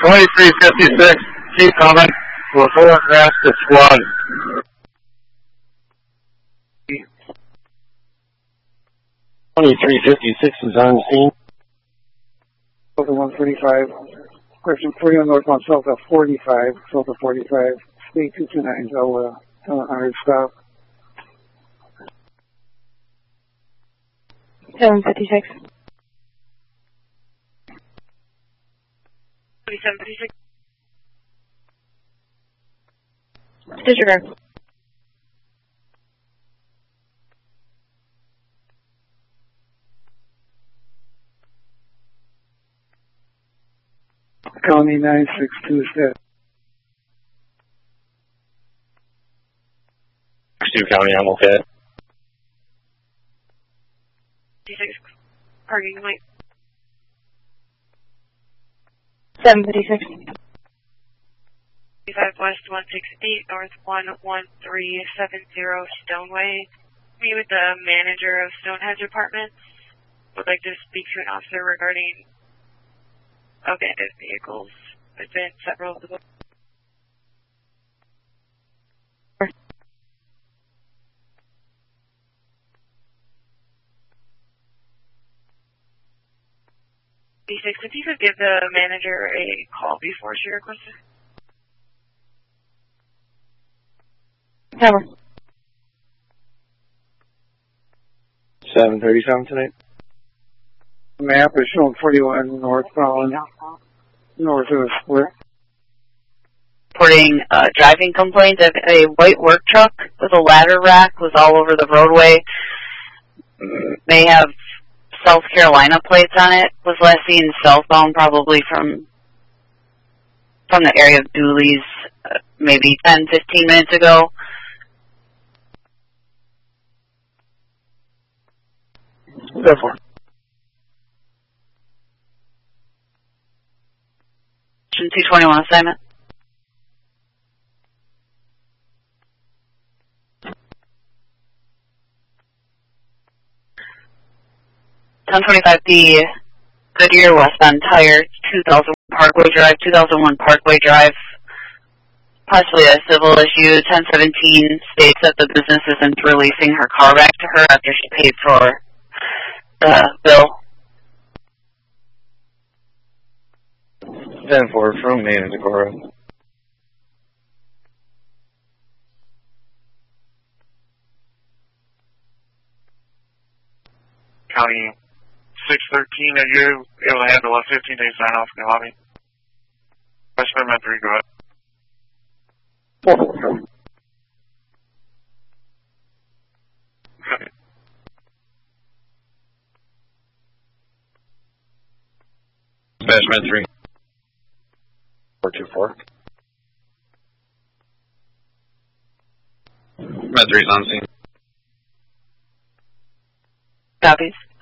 2356, keep coming. We're full grass to squad. 2356 is on scene. South of 135. Question 41 northbound south of 45. South of 45. Stay 229. I'll tell an hour stop. 756. 4756. Disregard. County 962 set. 2 County, I'm okay. 56. Parking light. 756. 55 West 168 North 11370 Stoneway. Me with the manager of Stonehenge Apartments. Would like to speak to an officer regarding abandoned vehicles within several of the buildings. B6, if you could give the manager a call before she requested. Cover. 737 tonight. Map is showing 41 northbound, north of the split. Reporting driving complaints of a white work truck with a ladder rack was all over the roadway. May have South Carolina plates on it. Was last seen southbound, probably from the area of Dooley's, maybe 10, 15 minutes ago. Therefore. 221 assignment. $1025D Goodyear westbound tire, 2001 Parkway Drive, 2001 Parkway Drive. Possibly a civil issue. 1017 states that the business isn't releasing her car back to her after she paid for the bill. 10-4 from Maine and Decorah. County 613, are you able to handle a 15-day sign-off in the lobby? Freshman Mentory, go ahead. Okay. Freshman 3. 424. Med 3's on scene. Copies.